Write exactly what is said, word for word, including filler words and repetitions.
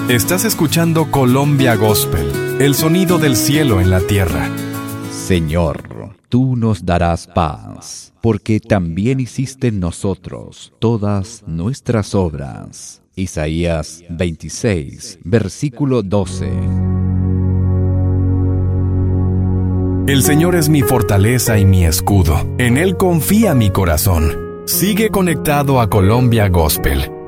Estás escuchando Colombia Gospel, el sonido del cielo en la tierra. Señor, tú nos darás paz, porque también hiciste en nosotros todas nuestras obras. Isaías veintiséis, versículo doce. El Señor es mi fortaleza y mi escudo. En Él confía mi corazón. Sigue conectado a Colombia Gospel.